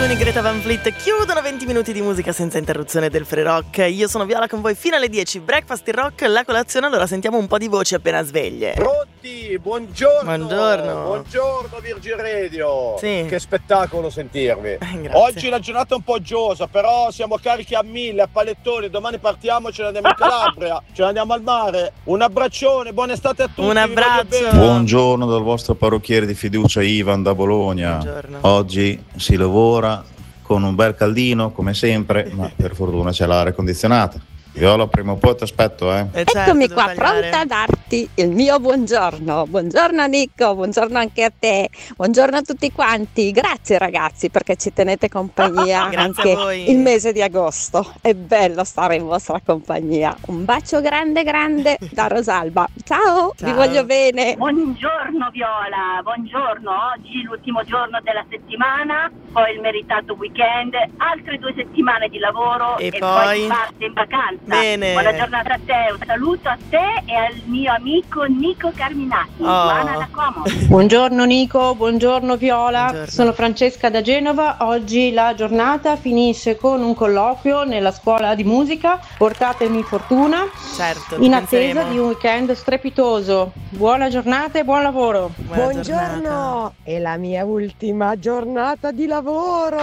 Clooney, Greta Van Fleet chiudono 20 minuti di musica senza interruzione del Free Rock. Io sono Viola con voi fino alle 10. Breakfast in rock, la colazione. Allora sentiamo un po' di voci appena sveglie. Pronti? Buongiorno. Buongiorno Virgin Radio. Sì. Che spettacolo sentirvi. Grazie. Oggi la giornata è un po' giosa, però siamo carichi a 1000, a pallettoni. Domani partiamo, ce ne andiamo in Calabria, ce ne andiamo al mare. Un abbraccione, buona estate a tutti. Un abbraccio. Buongiorno dal vostro parrucchiere di fiducia Ivan da Bologna. Buongiorno. Oggi si lavora con un bel caldino come sempre, ma per fortuna c'è l'aria condizionata. Viola, prima o poi ti aspetto, Eccomi qua, pronta a darti il mio buongiorno. Buongiorno Nico, buongiorno anche a te, buongiorno a tutti quanti. Grazie ragazzi perché ci tenete compagnia anche a voi. il mese di agosto. È bello stare in vostra compagnia. Un bacio grande grande da Rosalba. Ciao, vi voglio bene. Buongiorno Viola, buongiorno. Oggi l'ultimo giorno della settimana, poi il meritato weekend, altre 2 settimane di lavoro e poi si parte in vacanza. Bene. Buona giornata a te, un saluto a te e al mio amico Nico Carminati. Buona da Como. Buongiorno Nico, buongiorno Viola. Buongiorno. Sono Francesca da Genova. Oggi la giornata finisce con un colloquio nella scuola di musica. Portatemi fortuna. Certo, In attesa penseremo. di un weekend strepitoso. Buona giornata e buon lavoro. Buona giornata. Buongiorno, è la mia ultima giornata di lavoro.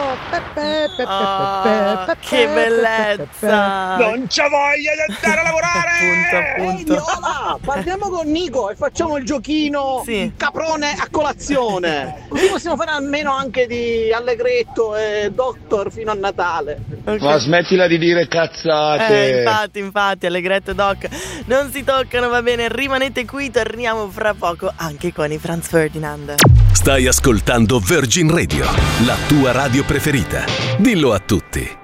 Che bellezza. Non c'ho voglia di andare a lavorare. Appunto. Viola, parliamo con Nico e facciamo il giochino Sì. caprone a colazione. Così possiamo fare almeno anche di Allegretto e Doctor fino a Natale. Ok. Ma smettila di dire cazzate. Infatti, Allegretto e Doc non si toccano, va bene, rimanete qui, torniamo fra poco anche con i Franz Ferdinand. Stai ascoltando Virgin Radio, la tua radio preferita. Dillo a tutti.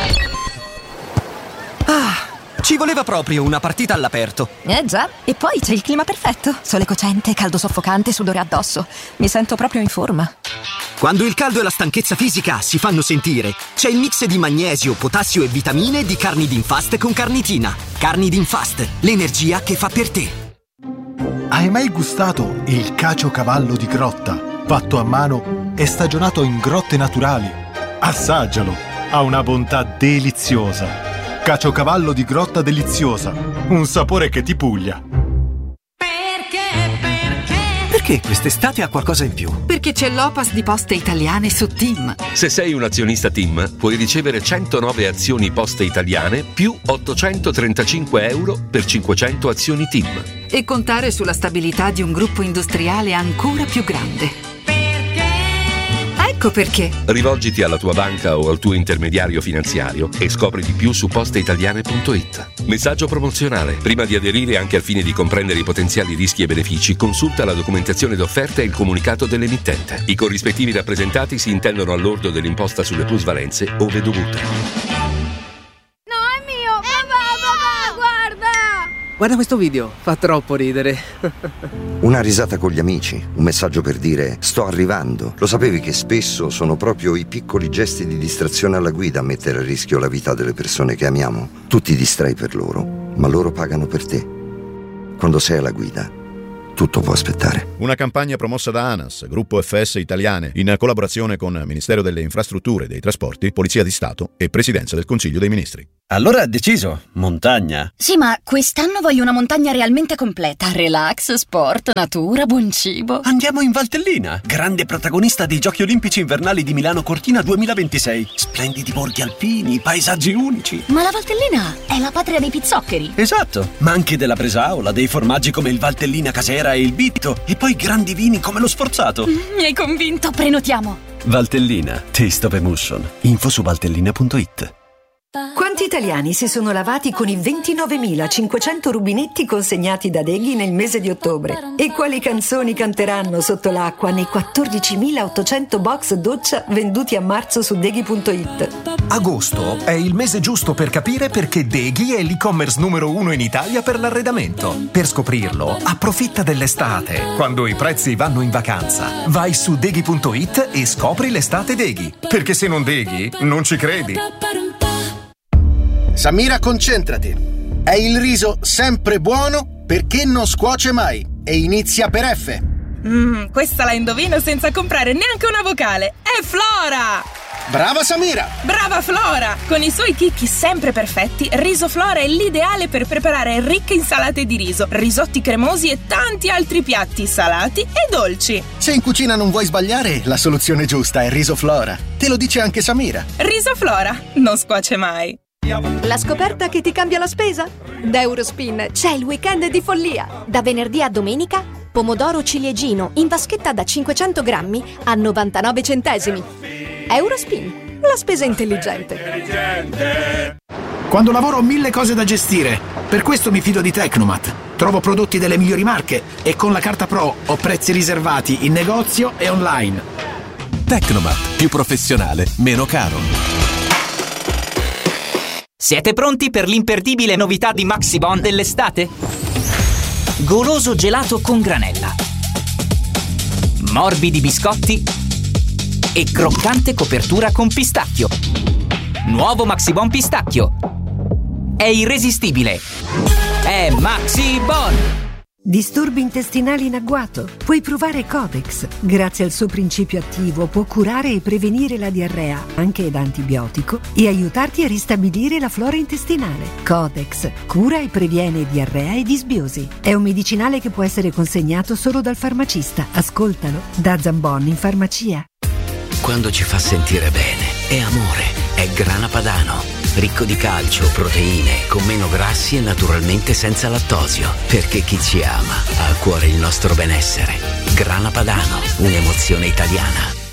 Ci voleva proprio una partita all'aperto. Già, e poi c'è il clima perfetto. Sole cocente, caldo soffocante, sudore addosso. Mi sento proprio in forma. Quando il caldo e la stanchezza fisica si fanno sentire, c'è il mix di magnesio, potassio e vitamine di Carnidin Fast con carnitina. Carnidin Fast, l'energia che fa per te. Hai mai gustato il caciocavallo di grotta, fatto a mano e stagionato in grotte naturali? Assaggialo, ha una bontà deliziosa. Caciocavallo di grotta deliziosa, un sapore che ti puglia. Perché quest'estate ha qualcosa in più? Perché c'è l'Opas di Poste Italiane su TIM. Se sei un azionista TIM, puoi ricevere 109 azioni Poste Italiane più 835 euro per 500 azioni TIM. E contare sulla stabilità di un gruppo industriale ancora più grande. Ecco perché. Rivolgiti alla tua banca o al tuo intermediario finanziario e scopri di più su posteitaliane.it. Messaggio promozionale. Prima di aderire, anche al fine di comprendere i potenziali rischi e benefici, consulta la documentazione d'offerta e il comunicato dell'emittente. I corrispettivi rappresentati si intendono al lordo dell'imposta sulle plusvalenze ove dovute. Guarda questo video, fa troppo ridere. Una risata con gli amici, un messaggio per dire sto arrivando. Lo sapevi che spesso sono proprio i piccoli gesti di distrazione alla guida a mettere a rischio la vita delle persone che amiamo? Tu ti distrai per loro, ma loro pagano per te. Quando sei alla guida, tutto può aspettare. Una campagna promossa da ANAS, Gruppo FS Italiane, in collaborazione con Ministero delle Infrastrutture e dei Trasporti, Polizia di Stato e Presidenza del Consiglio dei Ministri. Allora deciso, montagna. Sì, ma quest'anno voglio una montagna realmente completa. Relax, sport, natura, buon cibo. Andiamo in Valtellina, grande protagonista dei Giochi Olimpici Invernali di Milano Cortina 2026. Splendidi borghi alpini, paesaggi unici. Ma la Valtellina è la patria dei pizzoccheri. Esatto, ma anche della Bresaola, dei formaggi come il Valtellina Casera e il Bitto, e poi grandi vini come lo Sforzato. Mi hai convinto, prenotiamo. Valtellina, taste of emotion. Info su valtellina.it. Quanti italiani si sono lavati con i 29.500 rubinetti consegnati da Deghi nel mese di ottobre? E quali canzoni canteranno sotto l'acqua nei 14.800 box doccia venduti a marzo su Deghi.it? Agosto è il mese giusto per capire perché Deghi è l'e-commerce numero 1 in Italia per l'arredamento. Per scoprirlo, approfitta dell'estate, quando i prezzi vanno in vacanza. Vai su Deghi.it e scopri l'estate Deghi. Perché se non Deghi, non ci credi. Samira, concentrati. È il riso sempre buono perché non scuoce mai e inizia per F. Questa la indovino senza comprare neanche una vocale. È Flora! Brava Samira! Brava Flora! Con i suoi chicchi sempre perfetti, Riso Flora è l'ideale per preparare ricche insalate di riso, risotti cremosi e tanti altri piatti salati e dolci. Se in cucina non vuoi sbagliare, la soluzione giusta è Riso Flora. Te lo dice anche Samira. Riso Flora non scuoce mai. La scoperta che ti cambia la spesa? Da Eurospin c'è il weekend di follia. Da venerdì a domenica, pomodoro ciliegino in vaschetta da 500 grammi a 99 centesimi. Eurospin, la spesa intelligente. Quando lavoro ho 1000 cose da gestire. Per questo mi fido di Tecnomat. Trovo prodotti delle migliori marche e con la carta Pro ho prezzi riservati in negozio e online. Tecnomat, più professionale, meno caro. Siete pronti per l'imperdibile novità di Maxibon dell'estate? Goloso gelato con granella, morbidi biscotti e croccante copertura con pistacchio. Nuovo Maxibon pistacchio. È irresistibile. È Maxibon! Disturbi intestinali in agguato? Puoi provare Codex. Grazie al suo principio attivo può curare e prevenire la diarrea, anche da antibiotico, e aiutarti a ristabilire la flora intestinale. Codex cura e previene diarrea e disbiosi. È un medicinale che può essere consegnato solo dal farmacista. Ascoltalo da Zambon in farmacia. Quando ci fa sentire bene, è amore, è Grana Padano. Ricco di calcio, proteine, con meno grassi e naturalmente senza lattosio. Perché chi ci ama ha a cuore il nostro benessere. Grana Padano, un'emozione italiana.